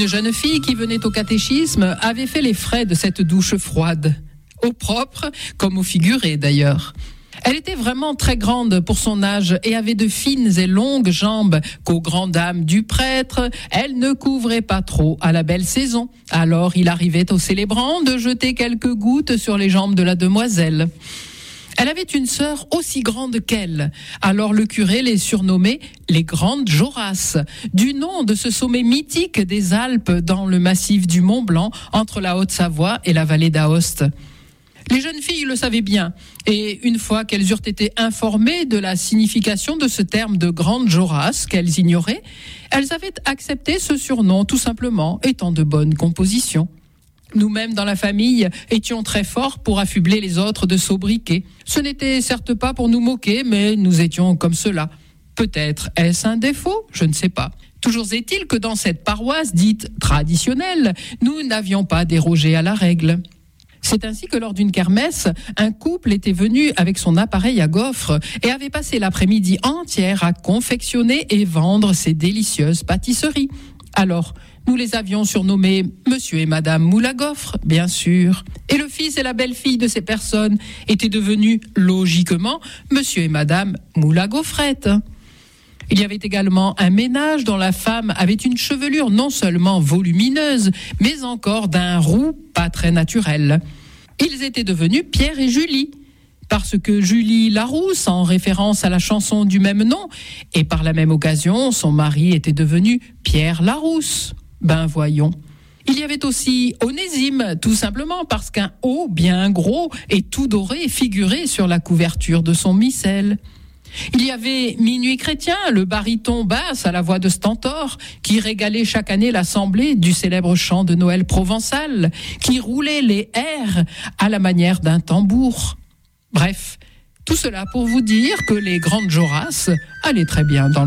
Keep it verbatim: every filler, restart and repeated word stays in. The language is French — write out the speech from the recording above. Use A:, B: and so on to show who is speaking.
A: Une jeune fille qui venait au catéchisme avait fait les frais de cette douche froide, au propre comme au figuré d'ailleurs. Elle était vraiment très grande pour son âge et avait de fines et longues jambes qu'aux grandes dames du prêtre, elle ne couvrait pas trop à la belle saison. Alors il arrivait aux célébrants de jeter quelques gouttes sur les jambes de la demoiselle. Elle avait une sœur aussi grande qu'elle. Alors le curé les surnommait les Grandes Jorasses, du nom de ce sommet mythique des Alpes dans le massif du Mont Blanc, entre la Haute-Savoie et la vallée d'Aoste. Les jeunes filles le savaient bien, et une fois qu'elles eurent été informées de la signification de ce terme de Grande Jorasses qu'elles ignoraient, elles avaient accepté ce surnom tout simplement, étant de bonne composition. Nous-mêmes, dans la famille, étions très forts pour affubler les autres de sobriquets. Ce n'était certes pas pour nous moquer, mais nous étions comme cela. Peut-être est-ce un défaut ? Je ne sais pas. Toujours est-il que dans cette paroisse dite traditionnelle, nous n'avions pas dérogé à la règle. C'est ainsi que lors d'une kermesse, un couple était venu avec son appareil à gaufres et avait passé l'après-midi entière à confectionner et vendre ces délicieuses pâtisseries. Alors, nous les avions surnommés Monsieur et Madame Moule à Gaufres, bien sûr. Et le fils et la belle-fille de ces personnes étaient devenus, logiquement, Monsieur et Madame Moule à Gaufrette. Il y avait également un ménage dont la femme avait une chevelure non seulement volumineuse, mais encore d'un roux pas très naturel. Ils étaient devenus Pierre et Julie, parce que Julie Larousse, en référence à la chanson du même nom, et par la même occasion, son mari était devenu Pierre Larousse. Ben voyons. Il y avait aussi Onésime, tout simplement parce qu'un O bien gros et tout doré figurait sur la couverture de son missel. Il y avait Minuit chrétien, le baryton basse à la voix de Stentor, qui régalait chaque année l'assemblée du célèbre chant de Noël provençal, qui roulait les airs à la manière d'un tambour. Bref, tout cela pour vous dire que les Grandes Jorasses allaient très bien dans